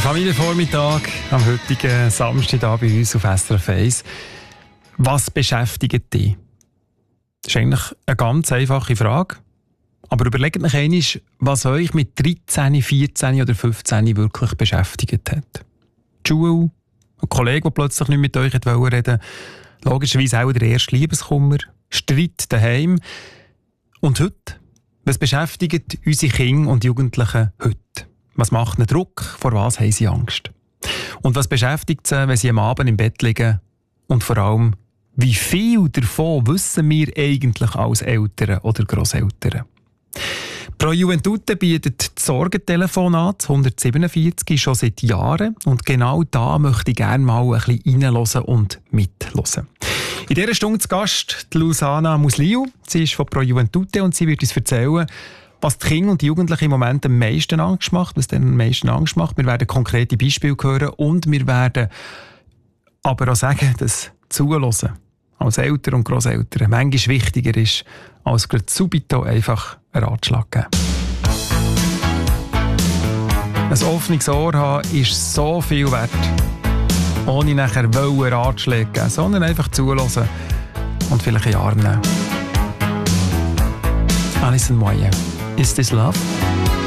Familienvormittag am heutigen Samstag hier bei uns auf SRF 1. Was beschäftigt dich? Das ist eigentlich eine ganz einfache Frage. Aber überlegt euch einmal, was euch mit 13, 14 oder 15 wirklich beschäftigt hat. Die Schule, ein Kollege, der plötzlich nicht mit euch reden wollte, logischerweise auch der erste Liebeskummer, Streit daheim. Und heute? Was beschäftigt unsere Kinder und Jugendlichen heute? Was macht ihnen Druck? Vor was haben sie Angst? Und was beschäftigt sie, wenn sie am Abend im Bett liegen? Und vor allem, wie viel davon wissen wir eigentlich als Eltern oder Grosseltern? Pro Juventute bietet das Sorgentelefon an, das 147, schon seit Jahren. Und genau da möchte ich gerne mal ein bisschen reinhören und mithören. In dieser Stunde zu Gast die Lusana Musliu. Sie ist von Pro Juventute und sie wird uns erzählen, was die Kinder und die Jugendlichen im Moment am meisten Angst macht, was denen am meisten Angst macht. Wir werden konkrete Beispiele hören und wir werden aber auch sagen, dass Zuhören als Eltern und Grosseltern manchmal wichtiger ist, als gerade subito einfach einen Ratschlag geben. Ein offenes Ohr haben ist so viel wert, ohne nachher Ratschläge geben, sondern einfach zuhören und vielleicht in die Arme nehmen. Alison Moyet, Is This Love?